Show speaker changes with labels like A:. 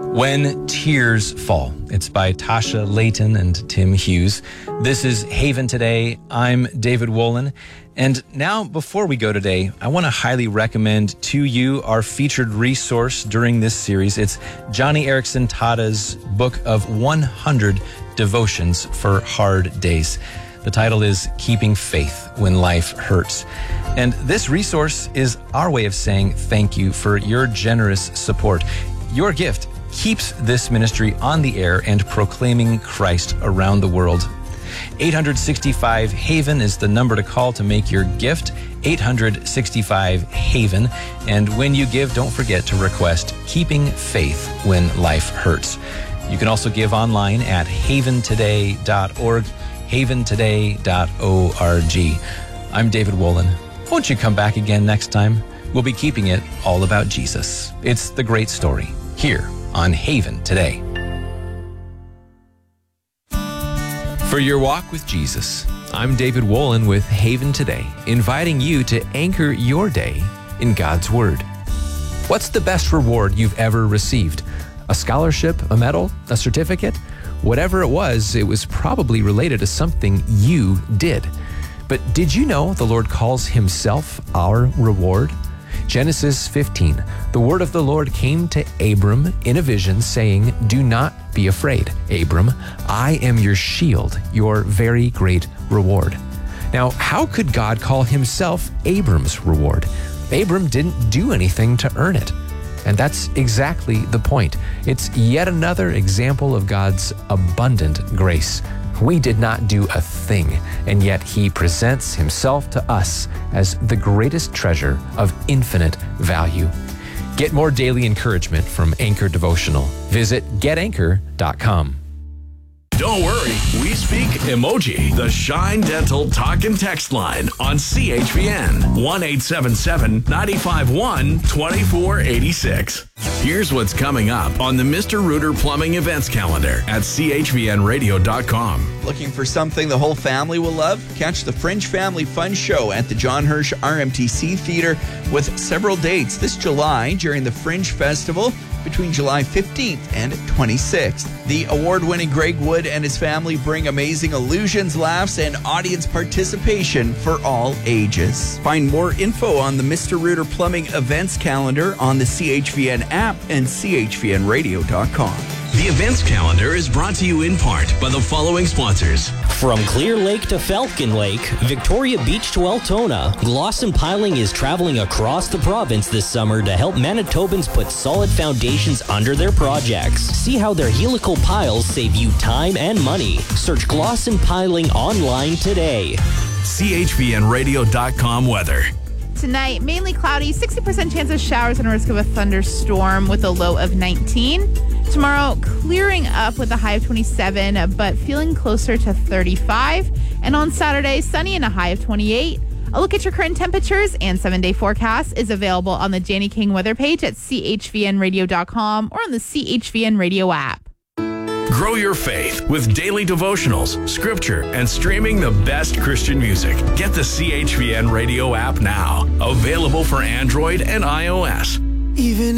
A: When Tears Fall. It's by Tasha Layton and Tim Hughes. This is Haven Today. I'm David Wolin. And now, before we go today, I want to highly recommend to you our featured resource during this series. It's Johnny Erickson Tada's book of 100 devotions for hard days. The title is Keeping Faith When Life Hurts. And this resource is our way of saying thank you for your generous support. Your gift keeps this ministry on the air and proclaiming Christ around the world. 865-HAVEN is the number to call to make your gift, 865-HAVEN. And when you give, don't forget to request Keeping Faith When Life Hurts. You can also give online at haventoday.org, haventoday.org. I'm David Wolin. Won't you come back again next time? We'll be keeping it all about Jesus. It's the great story here on Haven Today. For your walk with Jesus, I'm David Wolin with Haven Today, inviting you to anchor your day in God's Word. What's the best reward you've ever received? A scholarship, a medal, a certificate? Whatever it was probably related to something you did. But did you know the Lord calls himself our reward? Genesis 15, the word of the Lord came to Abram in a vision saying, "Do not be afraid, Abram. I am your shield, your very great reward." Now, how could God call himself Abram's reward? Abram didn't do anything to earn it. And that's exactly the point. It's yet another example of God's abundant grace. We did not do a thing, and yet he presents himself to us as the greatest treasure of infinite value. Get more daily encouragement from Anchor Devotional. Visit getanchor.com.
B: Don't worry, we speak emoji. The Shine Dental talk and text line on CHVN 1-877-951-2486. Here's what's coming up on the Mr. Rooter Plumbing events calendar at chvnradio.com.
C: Looking for something the whole family will love? Catch the Fringe Family Fun Show at the John Hirsch RMTC Theater with several dates this July during the Fringe Festival between July 15th and 26th. The award-winning Greg Wood and his family bring amazing illusions, laughs, and audience participation for all ages. Find more info on the Mr. Rooter Plumbing events calendar on the CHVN app and chvnradio.com.
B: The events calendar is brought to you in part by the following sponsors.
D: From Clear Lake to Falcon Lake, Victoria Beach to Altona, Glosson Piling is traveling across the province this summer to help Manitobans put solid foundations under their projects. See how their helical piles save you time and money. Search Glosson Piling online today.
B: chvnradio.com weather.
E: Tonight, mainly cloudy, 60% chance of showers and a risk of a thunderstorm with a low of 19. Tomorrow, clearing up with a high of 27, but feeling closer to 35. And on Saturday, sunny and a high of 28. A look at your current temperatures and 7-day forecast is available on the Danny King weather page at chvnradio.com or on the CHVN Radio app.
B: Grow your faith with daily devotionals, scripture, and streaming the best Christian music. Get the CHVN Radio app now. Available for Android and iOS.
F: Even